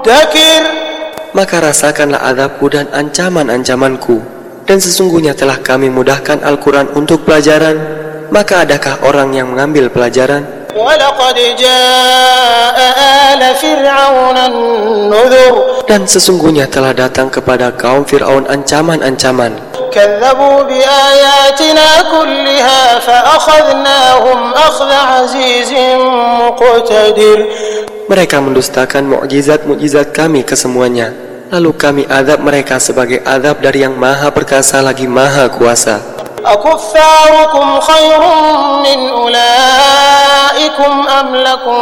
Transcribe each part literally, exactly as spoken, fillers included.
مدكر. Maka rasakanlah azabku dan ancaman-ancamanku. Dan sesungguhnya telah kami mudahkan Al-Quran untuk pelajaran. Maka adakah orang yang mengambil pelajaran? وَلَقَدْ جَاءَ آلَ فِرْعَوْنَ النُّذُرُ. Dan sesungguhnya telah datang kepada kaum Fir'aun ancaman-ancaman. كَذَّبُوا بِآيَاتِنَا كُلِّهَا فَأَخَذْنَاهُمْ أَخْذَ عَزِيزٍ مُقْتَدِرٍ. Mereka mendustakan mukjizat-mukjizat kami kesemuanya. Lalu kami azab mereka sebagai azab dari yang maha perkasa lagi maha kuasa. أَكُفَّارُكُمْ خَيْرٌ مِّنْ أُولَئِكُمْ أَمْ لَكُمْ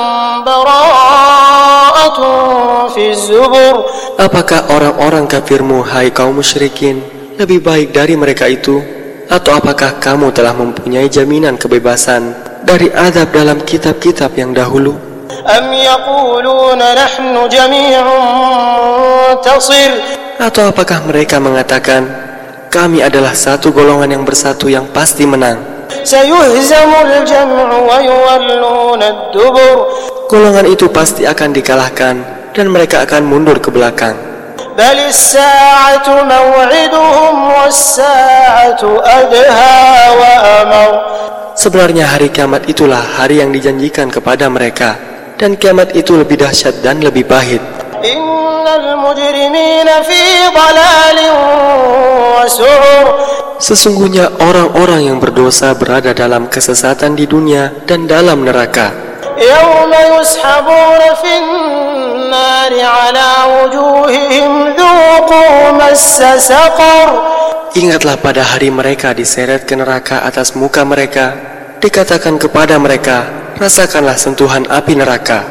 بَرَاءَةٌ فِي الزُّبُرِ. Apakah orang-orang kafirmu, hai kaum musyrikin, lebih baik dari mereka itu? Atau apakah kamu telah mempunyai jaminan kebebasan dari azab dalam kitab-kitab yang dahulu? أَمْ يَقُولُونَ نَحْنُ جَمِيعٌ مُنْتَصِرٌ. Atau apakah mereka mengatakan, kami adalah satu golongan yang bersatu yang pasti menang? سَيُهْزَمُ الْجَمْعُ وَيُوَلُّونَ الدُّبُرَ. Golongan itu pasti akan dikalahkan dan mereka akan mundur ke belakang. بَلِ السَّاعَةُ مَوْعِدُهُمْ وَالسَّاعَةُ أَدْهَى وَأَمَرُ. Sebenarnya hari kiamat itulah hari yang dijanjikan kepada mereka, dan kiamat itu lebih dahsyat dan lebih pahit. Innal mujrimina fi dhalalin wa su'ur. Sesungguhnya orang-orang yang berdosa berada dalam kesesatan di dunia dan dalam neraka. Yawma yushabuna fin nari ala wujuhihim dhuqu massa saqar. Ingatlah pada hari mereka diseret ke neraka atas muka mereka. Dikatakan kepada mereka, rasakanlah sentuhan api neraka.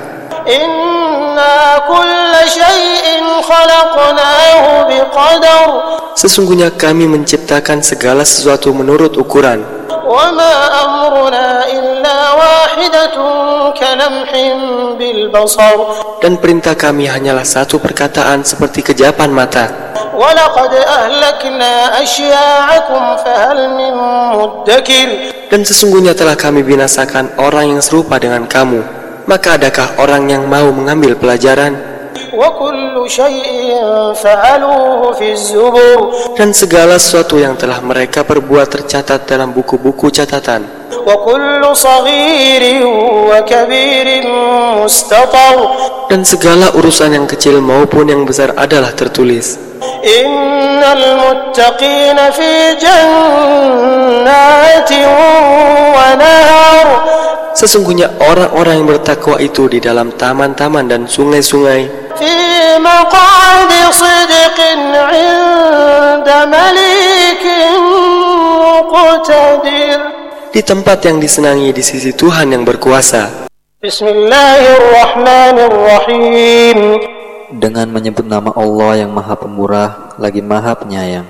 Inna kulla syai'in khalaqnahu biqadar. Sesungguhnya kami menciptakan segala sesuatu menurut ukuran. Wa ma amruna illa wahidatun kalamhin bil basar. Dan perintah kami hanyalah satu perkataan seperti kejapan mata. وَلَقَدْ أَهْلَكْنَا أَشْيَاعَكُمْ فَهَلْ مِنْ مُدَّكِرٍ. Dan sesungguhnya telah kami binasakan orang yang serupa dengan kamu. Maka adakah orang yang mau mengambil pelajaran? وَكُلُّ شَيْءٍ فَعَلُوهُ فِي الزُّبُرِ. Dan segala sesuatu yang telah mereka perbuat tercatat dalam buku-buku catatan. وَكُلُّ صَغِيرٍ وَكَبِيرٍ مُسْتَطَرٍ. Dan segala urusan yang kecil maupun yang besar adalah tertulis. Innal muttaqina fi jannatin wa nahar. Sesungguhnya orang-orang yang bertakwa itu di dalam taman-taman dan sungai-sungai. Fi maq'adi sidqin 'inda malikin muqtadir. Di tempat yang disenangi di sisi Tuhan yang berkuasa. Bismillahirrahmanirrahim. Dengan menyebut nama Allah yang Maha Pemurah lagi Maha Penyayang.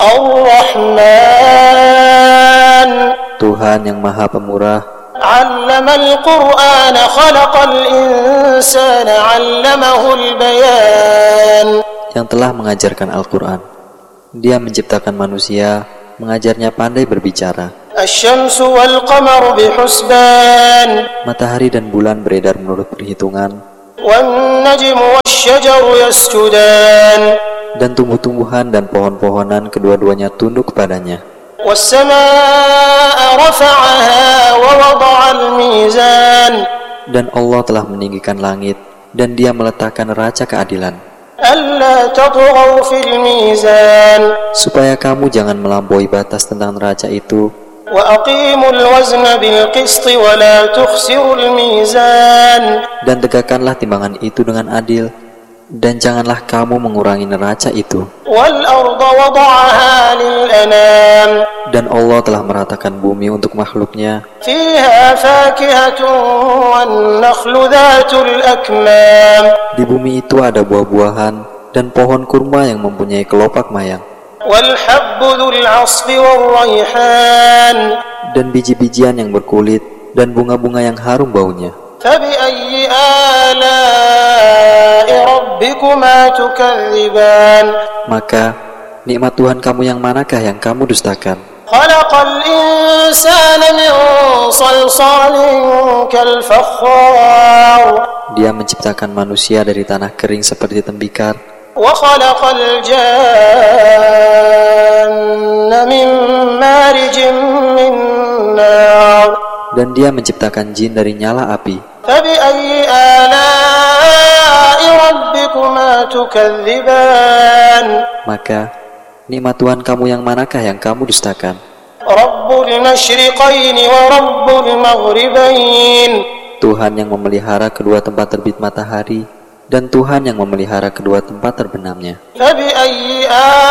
Ar-Rahman. Tuhan yang Maha Pemurah. 'Allamal Qur'ana khalaqal insana 'allamahul bayan. Yang telah mengajarkan Al-Quran. Dia menciptakan manusia, mengajarnya pandai berbicara. Asy-syamsu wal qamaru bihusban. Matahari dan bulan beredar menurut perhitungan. Wan najmu wasy-syajaru yasjudan. Dan tumbuh-tumbuhan dan pohon-pohonan kedua-duanya tunduk kepadanya. Was-samaa'a rafa'aha wa wada'al mizan. Dan Allah telah meninggikan langit dan Dia meletakkan neraca keadilan. Alla tatghaw fil mizan. Supaya kamu jangan melampaui batas tentang neraca itu. Wa aqimul wazna bil qisti wa la tukhsirul mizan. Dan tegakkanlah timbangan itu dengan adil, dan janganlah kamu mengurangi neraca itu. Wal arda wada'aha lil anam. Dan Allah telah meratakan bumi untuk makhluknya. Fiha fakihatun wan nakhlu dhatul akmam. Di bumi itu ada buah-buahan dan pohon kurma yang mempunyai kelopak mayang. Walhabbu dzul 'asfi warrayhan. Dan biji-bijian yang berkulit dan bunga-bunga yang harum baunya. Fabi'ayyi ala'i rabbikuma tukadziban. Maka nikmat Tuhan kamu yang manakah yang kamu dustakan? خلق الإنسان من صلصال كالفخار. Dia menciptakan manusia dari tanah kering seperti tembikar. وخلق الجان من مارج من نار. Dan dia menciptakan jin dari nyala api. فبأي آلاء ربكما تكذبان. Maka nikmat Tuhan kamu yang manakah yang kamu dustakan? رب المشرقين ورب المغربين. Tuhan yang memelihara kedua tempat terbit matahari dan Tuhan yang memelihara kedua tempat terbenamnya. فبأي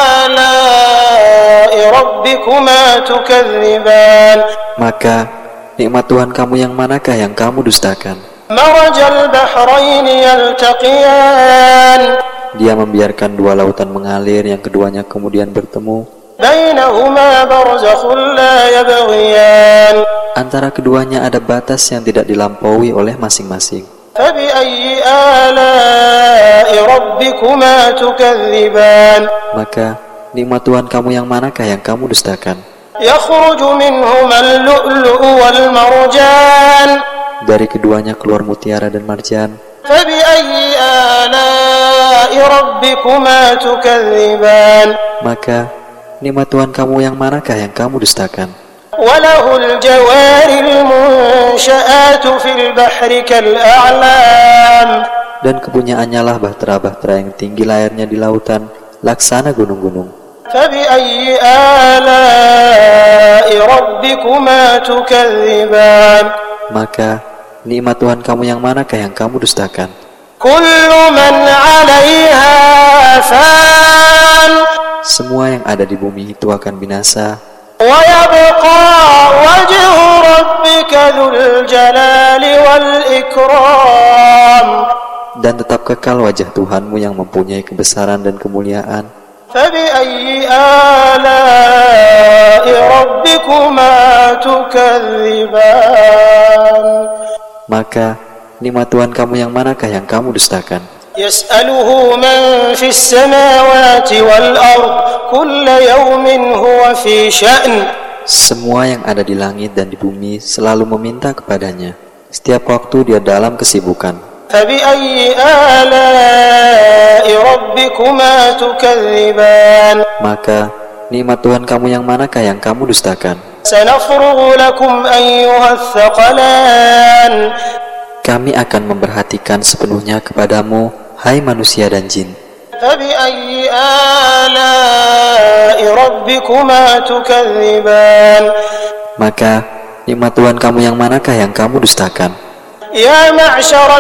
آلاء ربكما تكذبان. Maka nikmat Tuhan kamu yang manakah yang kamu dustakan? مرج البحرين يلتقيان. Dia membiarkan dua lautan mengalir yang keduanya kemudian bertemu. بينهما برزخ لا يبغيان. Antara keduanya ada batas yang tidak dilampaui oleh masing-masing. فبأي آلاء ربكما تكذبان. Maka nikmat Tuhan kamu yang manakah yang kamu dustakan? يخرج منهما اللؤلؤ والمرجان. Dari keduanya keluar mutiara dan marjan. فبأي آلاء ربكما تكذبان. Maka nikmat Tuhan kamu yang manakah yang kamu dustakan? وله الجوار المنشآت في البحر كالأعلام. Dan kepunyaannya lah bahtera-bahtera yang tinggi layarnya di lautan, laksana gunung-gunung. فبأي آلاء ربكما تكذبان. Maka nikmat Tuhan kamu yang manakah yang kamu dustakan? كل من عليها فان. Semua yang ada di bumi itu akan binasa. ويبقى وجه ربك ذو الجلال والإكرام. Dan tetap kekal wajah Tuhanmu yang mempunyai kebesaran dan kemuliaan. فبأي آلاء ربكما تكذبان. Maka nikmat Tuhan kamu yang manakah yang kamu dustakan? يسأله من في السماوات والأرض كل يوم هو في شأن. Semua yang ada di langit dan di bumi selalu meminta kepadanya. Setiap waktu dia dalam kesibukan. فبأي آلاء ربكما تكذبان. Maka nikmat Tuhan kamu yang manakah yang kamu dustakan? سنفرغ لكم أيها الثقلان. Kami akan memperhatikan sepenuhnya kepadamu, hai manusia dan jin. فبأي آلاء ربكما تكذبان. Maka nikmat Tuhan kamu yang manakah yang kamu dustakan? يا معشر